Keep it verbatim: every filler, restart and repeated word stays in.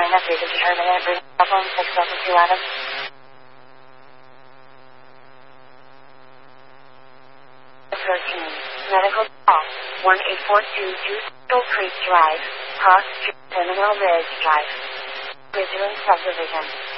an update of determining every cell phone six seven two Adam. thirteen. Medical call. one eight four two two Eagle Creek Drive. Cross Street, Terminal Ridge Drive. Vigilant Subdivision.